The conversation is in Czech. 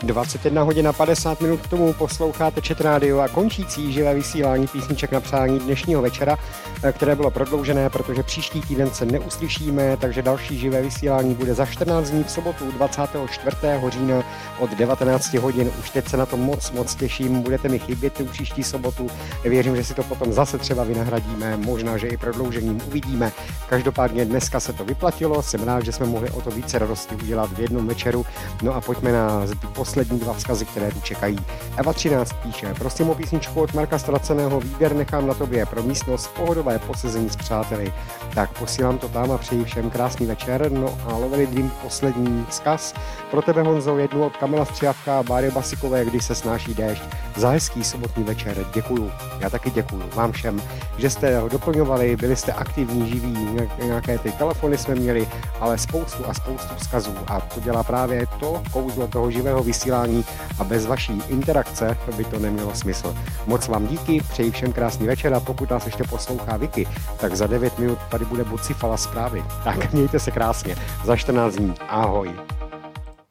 21 hodin a 50 minut k tomu posloucháte Chat Radio a končící živé vysílání písniček na přání dnešního večera, které bylo prodloužené, protože příští týden se neuslyšíme, takže další živé vysílání bude za 14 dní v sobotu 24. října od 19 hodin. Už teď se na to moc těším, budete mi chybět tu příští sobotu. Věřím, že si to potom zase třeba vynahradíme, možná, že i prodloužením uvidíme. Každopádně dneska se to vyplatilo, jsem rád, že jsme mohli o to více radosti udělat v jednom večeru. No a pojďme na poslední dva vzkazy, které tu čekají. Eva 13 píše: prosím o písničku od Marka Ztraceného, výběr nechám na tobě pro místnost pohodové posezení s přáteli. Tak posílám to tam a přeji všem krásný večer. No a Lovely Dream poslední vzkaz pro tebe, Honzo, jednu od Kamila Střihavka a Báry Basikové, Když se snáší déšť. Za hezký sobotní večer děkuju. Já taky děkuju vám všem, že jste ho doplňovali, byli jste aktivní, živí, nějaké ty telefony jsme měli, ale spoustu vzkazů a to dělá právě to kouzlo toho živého vysílání a bez vaší interakce by to nemělo smysl. Moc vám díky, přeji všem krásný večer a pokud nás ještě poslouchá Vicky, tak za 9 minut tady bude Bucifala zprávy. Tak mějte se krásně. Za 14 dní. Ahoj.